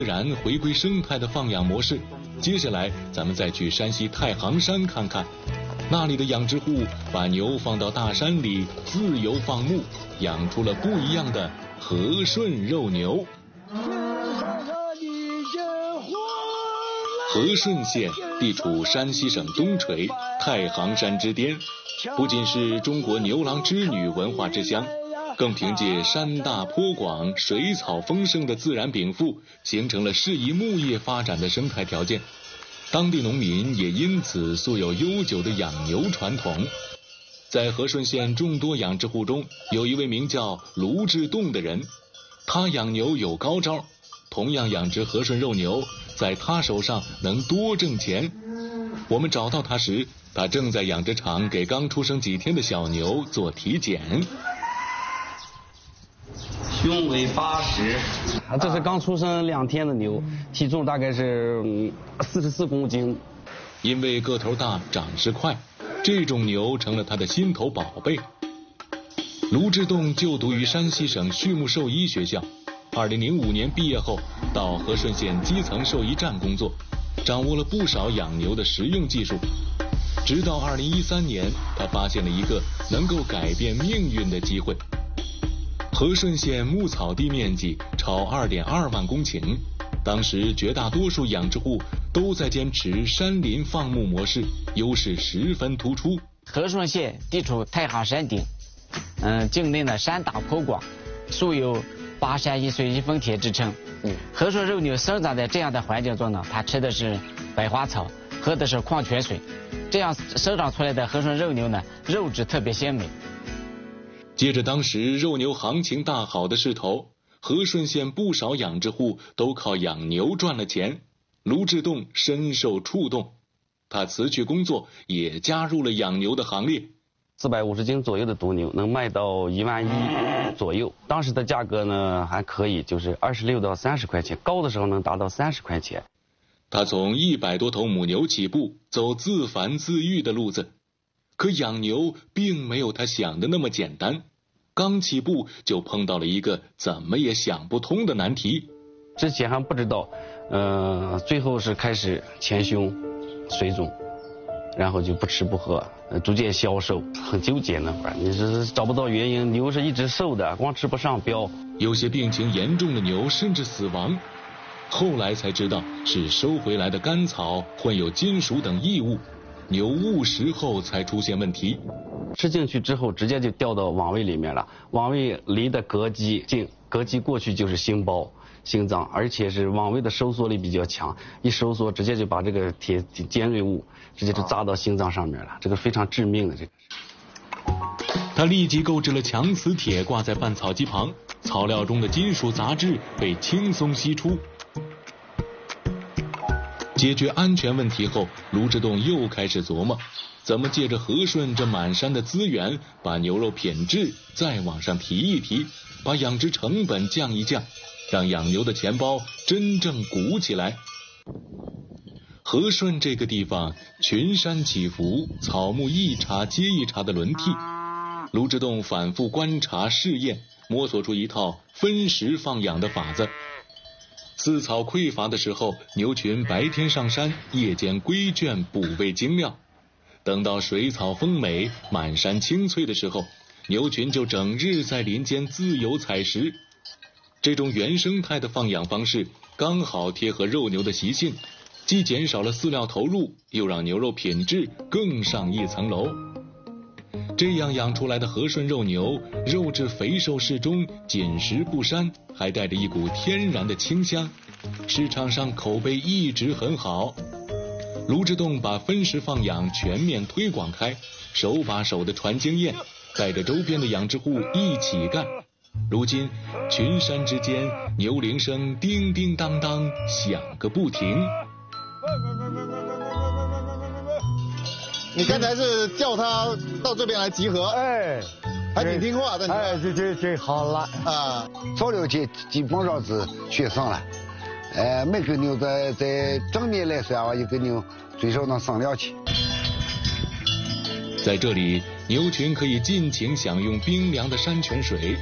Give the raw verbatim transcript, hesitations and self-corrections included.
然回归生态的放养模式。接下来咱们再去山西太行山看看，那里的养殖户把牛放到大山里自由放牧，养出了不一样的和顺肉牛。和顺县地处山西省东陲太行山之巅，不仅是中国牛郎织女文化之乡，更凭借山大坡广、水草丰盛的自然禀赋，形成了适宜牧业发展的生态条件。当地农民也因此素有悠久的养牛传统。在和顺县众多养殖户中，有一位名叫卢志栋的人，他养牛有高招，同样养殖和顺肉牛，在他手上能多挣钱。我们找到他时，他正在养殖场给刚出生几天的小牛做体检。 胸围八十， 这是刚出生两天的牛，体重大概是四十四公斤。 因为个头大、长势快，这种牛成了他的心头宝贝。卢志栋就读于山西省畜牧兽医学校，二零零五年毕业后到和顺县基层兽医站工作，掌握了不少养牛的实用技术。直到二零一三年，他发现了一个能够改变命运的机会。和顺县牧草地面积超 二点二万公顷，当时绝大多数养殖户都在坚持山林放牧模式，优势十分突出。 和顺县地处太行山顶，嗯，境内呢山大坡广，素有巴山一水一峰田之称。嗯，和顺肉牛生长在这样的环境中呢，它吃的是百花草，喝的是矿泉水，这样生长出来的和顺肉牛呢，肉质特别鲜美。 借着当时肉牛行情大好的势头，和顺县不少养殖户都靠养牛赚了钱。卢志栋深受触动，他辞去工作，也加入了养牛的行列。 四百五十斤左右的犊牛能卖到一万一左右，当时的价格呢还可以，就是二十六到三十块钱，高的时候能达到三十块钱。 他从一百多头母牛起步，走自繁自育的路子。可养牛并没有他想的那么简单，刚起步就碰到了一个怎么也想不通的难题。 之前还不知道，呃，最后是开始前胸水肿，然后就不吃不喝，逐渐消瘦，很纠结那会儿，你是找不到原因，牛是一直瘦的，光吃不上膘。 有些病情严重的牛甚至死亡，后来才知道是收回来的干草混有金属等异物，牛误食后才出现问题。 吃进去之后直接就掉到网胃里面了，网胃离的膈肌近，膈肌过去就是心包心脏，而且是网胃的收缩力比较强，一收缩直接就把这个铁尖锐物直接就扎到心脏上面了，这个非常致命的。这个他立即购置了强磁铁挂在拌草机旁，草料中的金属杂质被轻松吸出。解决安全问题后，卢志栋又开始琢磨怎么借着和顺这满山的资源，把牛肉品质再往上提一提，把养殖成本降一降，让养牛的钱包真正鼓起来。和顺这个地方群山起伏，草木一茬接一茬的轮替，卢志栋反复观察试验，摸索出一套分时放养的法子。饲草匮乏的时候，牛群白天上山，夜间归圈补喂精料。等到水草丰美，满山青翠的时候，牛群就整日在林间自由采食。这种原生态的放养方式刚好贴合肉牛的习性，既减少了饲料投入，又让牛肉品质更上一层楼。这样养出来的和顺肉牛，肉质肥瘦适中，紧实不膻，还带着一股天然的清香，市场上口碑一直很好。卢志栋把分时放养全面推广开，手把手的传经验，带着周边的养殖户一起干。如今群山之间，牛铃声叮叮当当响个不停。 你刚才是叫他到这边来集合， 哎， 还挺听话的。 哎，这这这好了啊！ 早了基基本上是学生了，哎，每个牛在在正面来说啊，一个牛最少能生两期。 在这里，牛群可以尽情享用冰凉的山泉水，